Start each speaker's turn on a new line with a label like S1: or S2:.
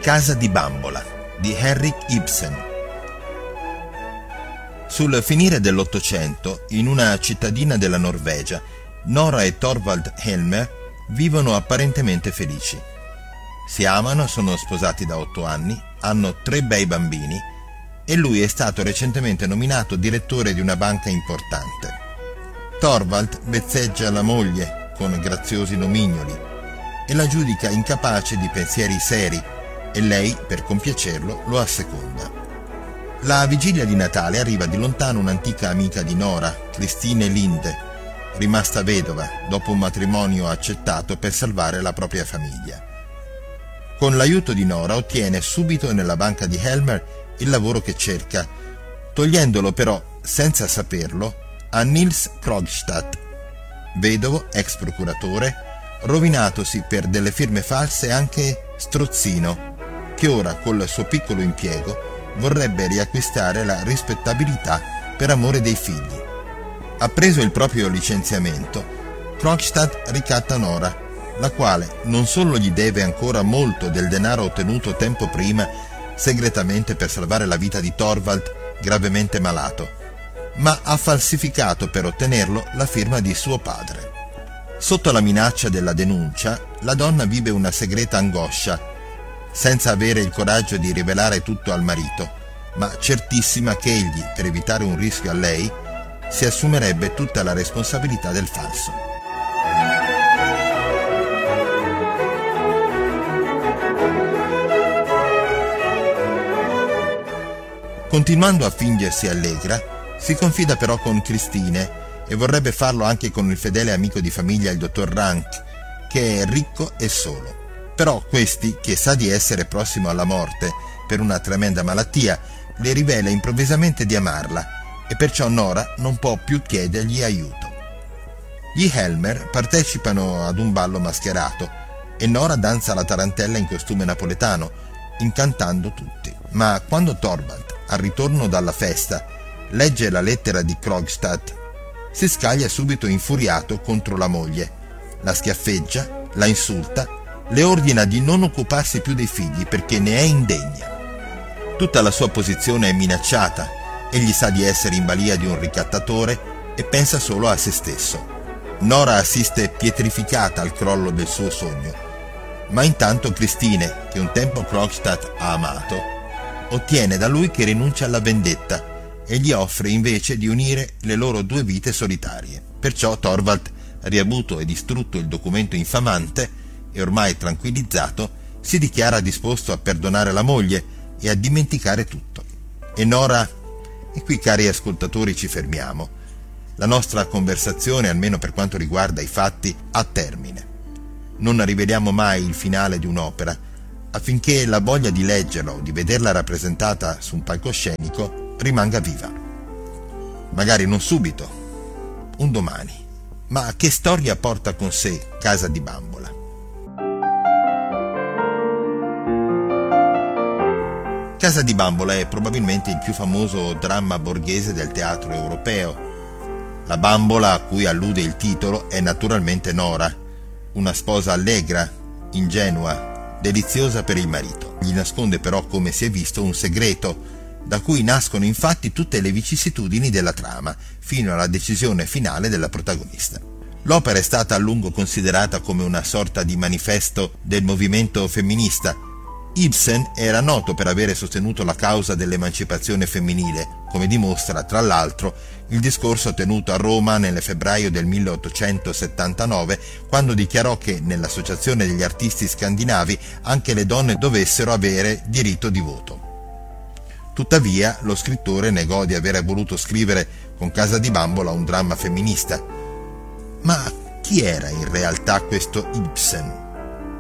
S1: Casa di bambola di Henrik Ibsen. Sul finire dell'Ottocento, in una cittadina della Norvegia, Nora e Thorvald Helmer vivono apparentemente felici. Si amano, sono sposati da 8 anni, hanno 3 bei bambini e lui è stato recentemente nominato direttore di una banca importante. Thorvald vezzeggia la moglie con graziosi nomignoli e la giudica incapace di pensieri seri e lei, per compiacerlo, lo asseconda. La vigilia di Natale arriva di lontano un'antica amica di Nora, Christine Linde, rimasta vedova dopo un matrimonio accettato per salvare la propria famiglia. Con l'aiuto di Nora ottiene subito nella banca di Helmer il lavoro che cerca, togliendolo però, senza saperlo, a Nils Krogstad, vedovo, ex procuratore, rovinatosi per delle firme false e anche strozzino, che ora col suo piccolo impiego vorrebbe riacquistare la rispettabilità per amore dei figli. Appreso il proprio licenziamento, Krogstad ricatta Nora, la quale non solo gli deve ancora molto del denaro ottenuto tempo prima segretamente per salvare la vita di Thorvald, gravemente malato, ma ha falsificato per ottenerlo la firma di suo padre. Sotto la minaccia della denuncia, la donna vive una segreta angoscia, senza avere il coraggio di rivelare tutto al marito, ma certissima che egli, per evitare un rischio a lei, si assumerebbe tutta la responsabilità del falso. Continuando a fingersi allegra, si confida però con Christine e vorrebbe farlo anche con il fedele amico di famiglia, il dottor Rank, che è ricco e solo. Però questi, che sa di essere prossimo alla morte per una tremenda malattia, le rivela improvvisamente di amarla e perciò Nora non può più chiedergli aiuto. Gli Helmer partecipano ad un ballo mascherato e Nora danza la tarantella in costume napoletano, incantando tutti. Ma quando Thorvald, al ritorno dalla festa, legge la lettera di Krogstad, si scaglia subito infuriato contro la moglie, la schiaffeggia, la insulta, le ordina di non occuparsi più dei figli perché ne è indegna. Tutta la sua posizione è minacciata, egli sa di essere in balia di un ricattatore e pensa solo a se stesso. Nora assiste pietrificata al crollo del suo sogno, ma intanto Christine, che un tempo Krogstad ha amato, ottiene da lui che rinuncia alla vendetta e gli offre invece di unire le loro 2 vite solitarie. Perciò Thorvald, riavuto e distrutto il documento infamante e ormai tranquillizzato, si dichiara disposto a perdonare la moglie e a dimenticare tutto. E Nora... E qui, cari ascoltatori, ci fermiamo. La nostra conversazione, almeno per quanto riguarda i fatti, ha termine. Non riveliamo mai il finale di un'opera, affinché la voglia di leggerla o di vederla rappresentata su un palcoscenico rimanga viva. Magari non subito, un domani. Ma che storia porta con sé Casa di bambola? Casa di bambola è probabilmente il più famoso dramma borghese del teatro europeo. La bambola a cui allude il titolo è naturalmente Nora, una sposa allegra, ingenua, deliziosa per il marito. Gli nasconde però, come si è visto, un segreto, da cui nascono infatti tutte le vicissitudini della trama, fino alla decisione finale della protagonista. L'opera è stata a lungo considerata come una sorta di manifesto del movimento femminista. Ibsen era noto per avere sostenuto la causa dell'emancipazione femminile, come dimostra, tra l'altro, il discorso tenuto a Roma nel febbraio del 1879, quando dichiarò che nell'Associazione degli artisti scandinavi anche le donne dovessero avere diritto di voto. Tuttavia, lo scrittore negò di aver voluto scrivere con Casa di bambola un dramma femminista. Ma chi era in realtà questo Ibsen?